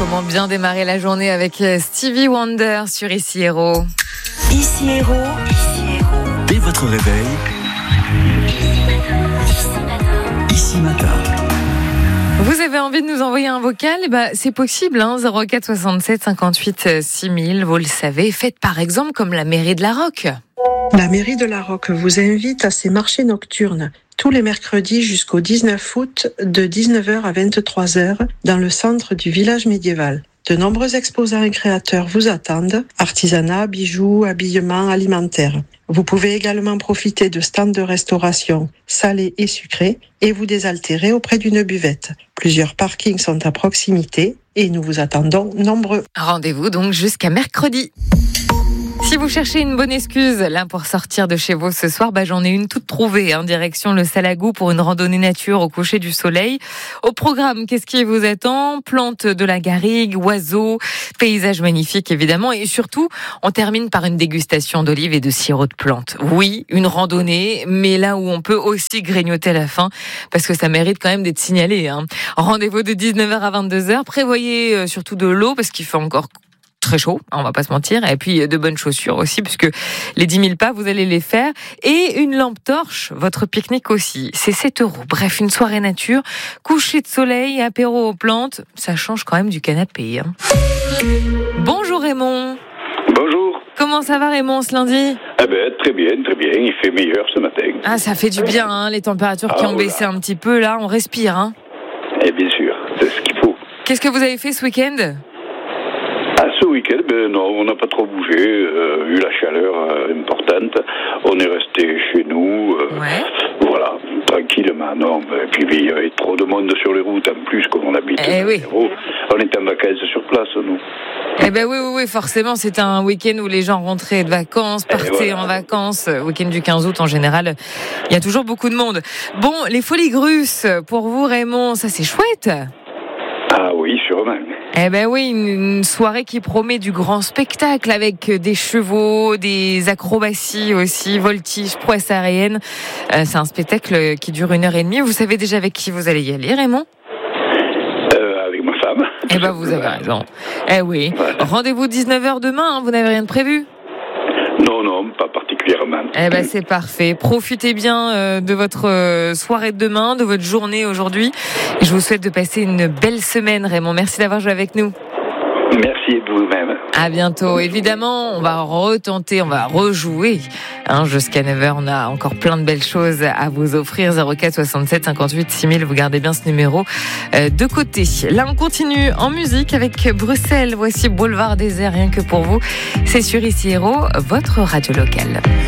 comment bien démarrer la journée avec Stevie Wonder sur Ici Héros. Ici Héros. Dès votre réveil, Ici Matin. Vous avez envie de nous envoyer un vocal? C'est possible, 04 67 58 6000, vous le savez. Faites par exemple comme la mairie de La Roque. La mairie de La Roque vous invite à ses marchés nocturnes tous les mercredis jusqu'au 19 août de 19h à 23h dans le centre du village médiéval. De nombreux exposants et créateurs vous attendent, artisanat, bijoux, habillement, alimentaire. Vous pouvez également profiter de stands de restauration salés et sucrés et vous désaltérer auprès d'une buvette. Plusieurs parkings sont à proximité et nous vous attendons nombreux. Rendez-vous donc jusqu'à mercredi. Si vous cherchez une bonne excuse là pour sortir de chez vous ce soir, j'en ai une toute trouvée, direction le Salagou pour une randonnée nature au coucher du soleil. Au programme, qu'est-ce qui vous attend? Plantes de la garrigue, oiseaux, paysages magnifiques évidemment, et surtout, on termine par une dégustation d'olives et de sirop de plantes. Oui, une randonnée, mais là où on peut aussi grignoter à la fin, parce que ça mérite quand même d'être signalé. Rendez-vous de 19h à 22h. Prévoyez surtout de l'eau parce qu'il fait encore très chaud, on va pas se mentir, et puis de bonnes chaussures aussi, puisque les 10 000 pas, vous allez les faire, et une lampe torche, votre pique-nique aussi, c'est 7 €. Bref, une soirée nature, coucher de soleil, apéro aux plantes, ça change quand même du canapé. Bonjour Raymond. Bonjour. Comment ça va Raymond ce lundi? Très bien, il fait meilleur ce matin. Ah, ça fait du bien, les températures qui ont baissé un petit peu, là, on respire. Et bien sûr, c'est ce qu'il faut. Qu'est-ce que vous avez fait ce week-end? Ce week-end, non, on n'a pas trop bougé, eu la chaleur importante, on est resté chez nous, voilà, tranquillement, non, et puis il y avait trop de monde sur les routes en plus, comme on habite. Oui. On était en vacances sur place, nous. Oui, forcément, c'était un week-end où les gens rentraient de vacances, partaient en vacances. Week-end du 15 août, en général, il y a toujours beaucoup de monde. Bon, les Folies Grusses, pour vous, Raymond, ça c'est chouette. Ah oui, sûrement. Une soirée qui promet du grand spectacle avec des chevaux, des acrobaties aussi, voltige, prouesse aérienne. C'est un spectacle qui dure 1h30. Vous savez déjà avec qui vous allez y aller, Raymond? Avec ma femme. Vous avez raison. Oui. Voilà. Rendez-vous 19h demain, vous n'avez rien de prévu? Non, pas particulièrement. C'est parfait. Profitez bien de votre soirée de demain, de votre journée aujourd'hui. Et je vous souhaite de passer une belle semaine, Raymond. Merci d'avoir joué avec nous. Merci de vous-même. À bientôt. Évidemment, on va retenter, on va rejouer. Jusqu'à 9h, on a encore plein de belles choses à vous offrir. 04 67 58 6000. Vous gardez bien ce numéro de côté. Là, on continue en musique avec Bruxelles. Voici Boulevard Désert, rien que pour vous. C'est sur Ici Héros, votre radio locale.